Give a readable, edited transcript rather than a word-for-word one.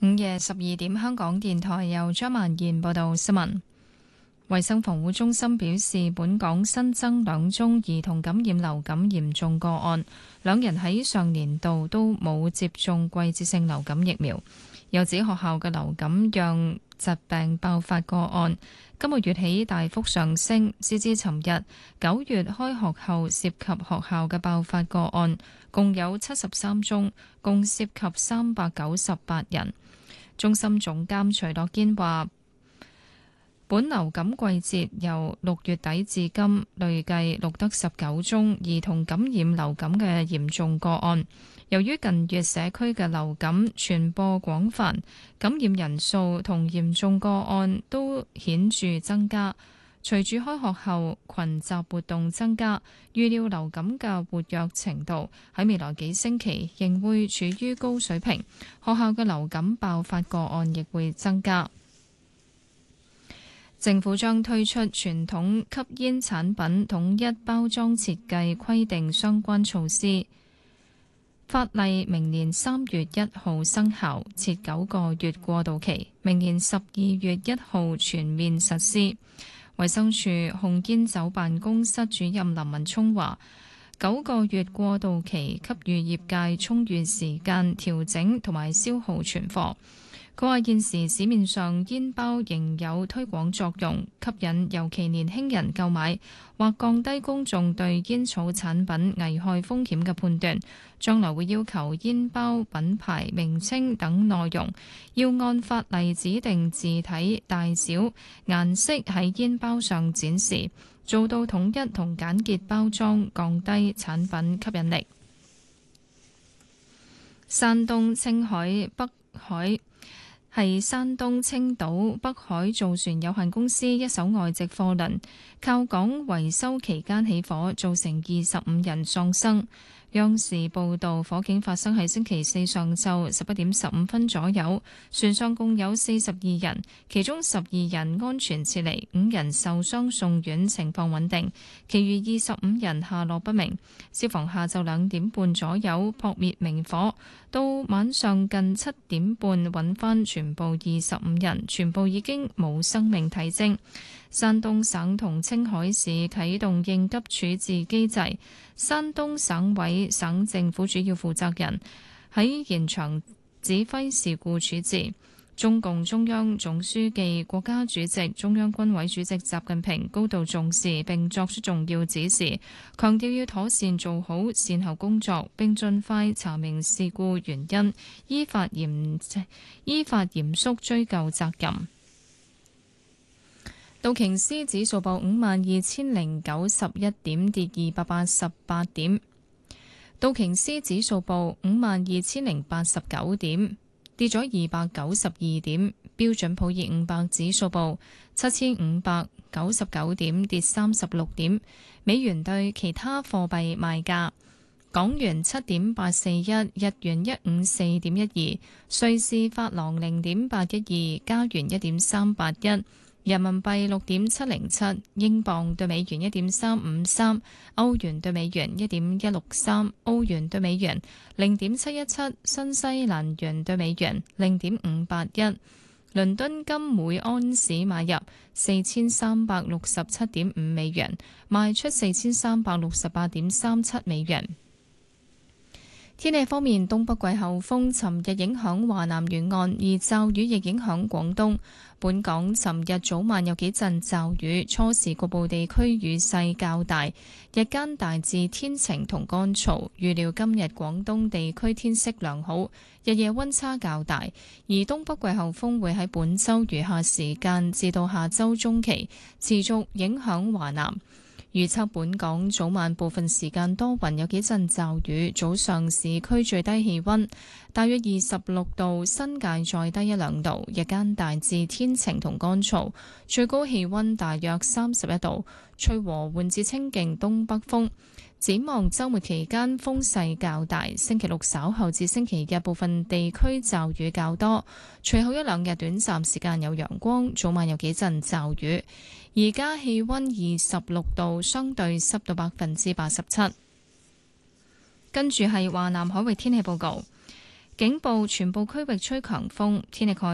午夜12點，香港電台由張曼燕報道新聞。衛生防護中心表示，本港新增2宗兒童感染流感嚴重個案，2人喺上年度都冇接種季節性流感疫苗。又指學校嘅流感讓疾病爆發個案今個月起大幅上升，截至尋日9月開學後涉及學校嘅爆發個案共有73宗，共涉及398人。中心總監徐樂堅話，本流感季節由6月底至今，累計錄得19宗兒童感染流感嘅嚴重個案。由於近月社區嘅流感傳播廣泛，感染人數同嚴重個案都顯著增加。隨住開學後群集活動增加，預料流感嘅活躍程度喺未來幾星期仍會處於高水平，學校嘅流感爆發個案亦會增加。政府將推出傳統吸煙產品統一包裝設計規定相關措施，法例明年3月1號生效，設9個月過渡期，明年12月1號全面實施。衛生署控煙酒辦公室主任林文聰話：9個月過渡期給予業界充裕時間調整同埋消耗存貨。佢話現時市面上煙包仍有推廣作用，吸引尤其年輕人購買，或降低公眾對煙草產品危害風險嘅判斷。將來會要求煙包品牌名稱等內容要按法例指定字體、大小、顏色喺煙包上展示，做到統一同簡潔包裝，降低產品吸引力。山東青海北海係山東青島北海造船有限公司一艘外籍貨輪靠港維修期間起火，造成25人喪生。央視報道，火警發生喺星期四上晝11點15分左右，船上共有42人，其中12人安全撤離，5人受傷送院，情況穩定，其餘25人下落不明。消防下晝2點半左右撲滅明火，到晚上近7點半揾返全部25人，全部已經冇生命體徵。山東省同青海市啟動應急處置機制，山東省委省政府主要負責人喺現場指揮事故處置。中共中央總書記、國家主席、中央軍委主席習近平高度重視並作出重要指示，強調要妥善做好善後工作，並盡快查明事故原因，依法嚴肅追究責任。道瓊斯指數報52,091點，跌288點。道瓊斯指數報52,089點，跌咗292點。標準普爾500指數報7,599點，跌36點。美元對其他貨幣賣價：港元7.841，日元154.12，瑞士法郎0.812，加元1.381。人民幣6.707，英鎊對美元1.353，歐元對美元1.163，歐元對美元0.717，新西蘭元對美元0.581。倫敦金每安士買入4367.5美元，賣出4368.37美元。天氣方面，東北季候風尋日影響華南沿岸，而驟雨亦影響廣東。本港尋日早晚有幾陣驟雨，初時局部地區雨勢較大，日間大致天晴同乾燥。預料今日廣東地區天色良好，日夜溫差較大，而東北季候風會喺本週餘下時間至到下週中期持續影響華南。預測本港早晚部分時間多雲，有幾陣驟雨。早上市區最低氣溫大約26度，新界再低1-2度。日間大致天晴同乾燥，最高氣溫大約31度，吹和緩至清勁東北風。展望週末期間風勢較大，星期六稍後至星期日部分地區驟雨較多，隨後1-2日短暫時間有陽光，早晚有幾陣驟雨。而家氣溫26度，相對濕度87%。跟住係華南海域天氣報告。 警報全部區域吹強風，天氣概